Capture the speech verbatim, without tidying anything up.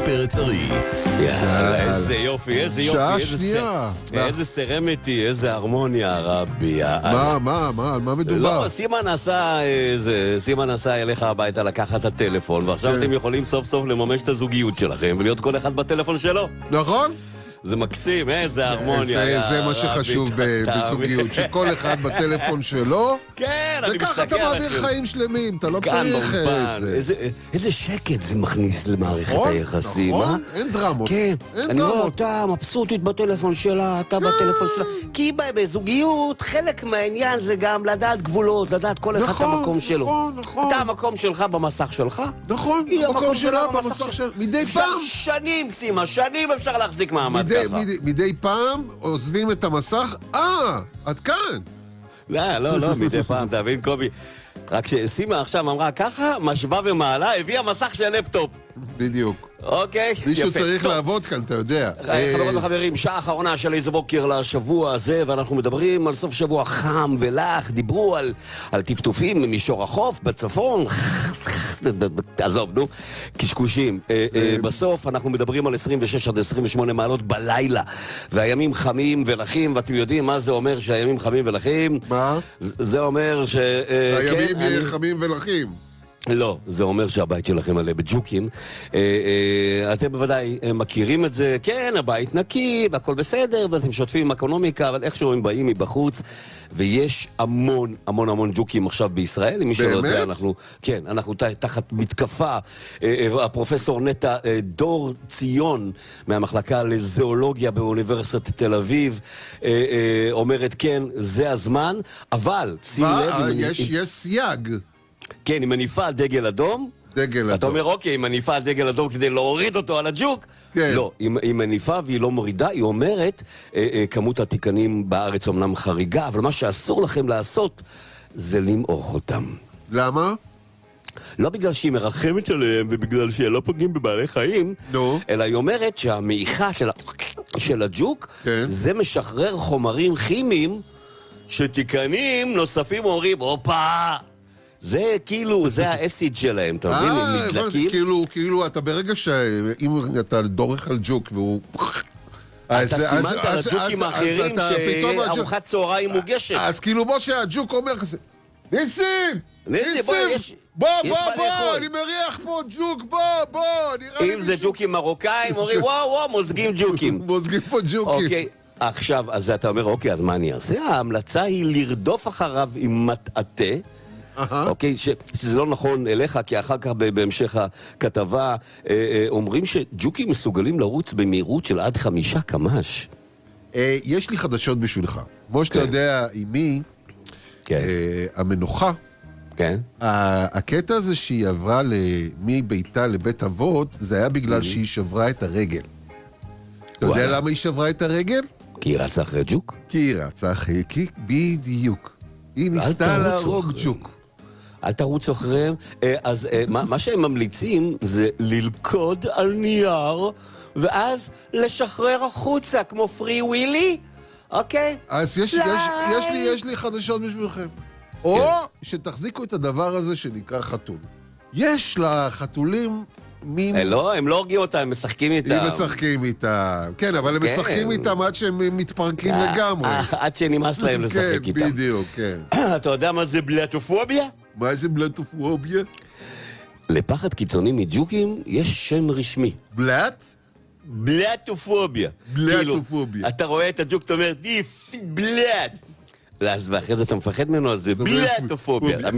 פרץ ארי. יאללה, איזה יופי, איזה יופי. שעה איזה שנייה. ס... איזה סרמטי, איזה הרמוניה, רבי. מה, מה, מה, על מה מדובר? לא, סימן עשה, איזה, סימן עשה אליך הביתה לקחת את הטלפון, ועכשיו כן. אתם יכולים סוף סוף לממש את הזוגיות שלכם, ולהיות כל אחד בטלפון שלו. נכון? זה מקסים, איזה הרמוניה. זה, יא זה מה רבי, שחשוב אתה- ב- אתה- בזוגיות, שכל אחד בטלפון שלו, כן, אני וככה מסתכל אתה מעביר עליכם. חיים שלמים, אתה לא כאן צריך באולפן, איזה... איזה, איזה שקט זה מכניס למערכת נכון, היחסים, נכון, אה? אין דרמות. כן, אין אני רואה דרמות. אותה מבסוטית בטלפון שלה, אתה בטלפון שלה. כי ב- בזוגיות, חלק מהעניין זה גם לדעת גבולות, לדעת כל אחד את נכון, המקום שלו. נכון, נכון. אתה המקום שלך במסך שלך. נכון, היא המקום שלה במסך במסך של- של... מדי אפשר פעם, שנים, סימה, שנים אפשר להחזיק מעמד מדי- ככה. מדי- מדי פעם עוזבים את המסך, אה, את כאן. לא, לא, לא, מדי פעם, תבין, קובי. רק שסימה עכשיו אמרה ככה, משווה ומעלה, הביאה מסך של לפטופ. בדיוק. אוקיי? מישהו יפה. צריך טוב. לעבוד כאן, אתה יודע. חברות וחברים, שעה אחרונה של איזה בוקר לשבוע הזה, ואנחנו מדברים על סוף שבוע חם ולח, דיברו על, על טפטופים ממישור החוף בצפון, עזוב, נו, קשקושים. אה, אה, בסוף אנחנו מדברים על עשרים ושש עד עשרים ושמונה מעלות בלילה, והימים חמים ולחים, ואתם יודעים מה זה אומר שהימים חמים ולחים? מה? זה זה אומר ש... אה, הימים כן, יהיה אני- חמים ולחים. לא, זה אומר שהבית שלכם מלא בג'וקים. אה, אה, אתם בוודאי אה, מכירים את זה, כן, הבית נקי והכל בסדר, ואתם שוטפים עם אקונומיקה, אבל איכשהו הם באים מבחוץ, ויש המון המון המון ג'וקים עכשיו בישראל, אם מי שלא יודע, באמת? אנחנו, כן, אנחנו ת- תחת מתקפה. אה, אה, הפרופסור נטע אה, דור ציון, מהמחלקה לזואולוגיה באוניברסיטת תל אביב, אה, אה, אומרת כן, זה הזמן, אבל, שים מה? לב, אה, אם- יש אם- יש סייג. כן, היא מניפה דגל אדום, דגל אתה אדום. אומר, אוקיי, היא מניפה דגל אדום כדי להוריד אותו על הג'וק? כן. לא, היא, היא מניפה והיא לא מורידה, היא אומרת, אה, אה, כמות התיקנים בארץ אומנם חריגה, אבל מה שאסור לכם לעשות זה למעוך אותם. למה? לא בגלל שהיא מרחמת עליהם ובגלל שהם לא פוגעים בבעלי חיים, נו. אלא היא אומרת שהמעיכה של, ה... של הג'וק, כן. זה משחרר חומרים כימיים שתיקנים נוספים אומרים, הופה! זה כאילו, זה האסיד שלהם, אתה מבין? אה, הם הבנתי, נדלקים. כאילו, כאילו, אתה ברגע שאם אתה דורך על ג'וק והוא... אתה אז- אז- סימנת על אז- הג'וקים אז- האחרים אז אתה פתאום הג'וק- שארוחת צהריים מוגשת. אז כאילו משה הג'וק אומר כזה, ניסים! ניסים, בוא, יש- בוא, יש בוא, מה בוא, לאכול." אני מריח פה ג'וק, בוא, בוא, נראה לי אם זה מישהו- ג'וקים מרוקאים, אומרים וואו וואו, מוזגים ג'וקים. מוזגים פה ג'וקים. אוקיי, עכשיו, אז אתה אומר, אוקיי, אז מה אני אעשה? ההמלצה היא לרדוף אחריו עם מטאטה. אהה. אוקיי, ש- שזה לא נכון אליך, כי אחר כך ב- בהמשך הכתבה אה, אה, אומרים שג'וקים מסוגלים לרוץ במהירות של עד חמישה קמ"ש. אה, יש לי חדשות בשבילך. כמו שאתה כן. יודע, אמי, כן, אה, המנוחה, כן. ה- הקטע הזה שהיא עברה ל- מביתה לבית אבות, זה היה בגלל שהיא שברה את הרגל. אתה יודע וואלה. למה היא שברה את הרגל? כי היא רצה אחרי ג'וק? כי היא רצה אחרי קיק, בדיוק. היא ניסתה תרוץ להרוג אחריהם. ג'וק. אל תרוץ אחריהם. אה, אז אה, מה מה שהם ממליצים זה ללכוד על נייר, ואז לשחרר החוצה, כמו פרי ווילי, אוקיי? אז יש, יש, יש, לי, יש לי חדשות בשבילכם. או שתחזיקו את הדבר הזה שנקרא חתול. יש לחתולים מין... אה, לא, הם לא הורגים אותם, הם משחקים איתם. הם משחקים איתם. כן, אבל הם כן. משחקים איתם עד שהם מתפרקים אה, לגמרי. אה, עד שנמאס להם לשחק כן, איתם. בדיוק, כן. אתה יודע מה זה בלטופוביה? מה זה בלטופוביה? לפחד קיצוני מג'וקים יש שם רשמי. בלט? בלטופוביה. בלטופוביה. כאילו, אתה רואה את הג'וק, אתה אומר, דיף, בלט. אז ואחרי זה אתה מפחד ממנו, אז זה זה בלטופוביה. בלטופוביה.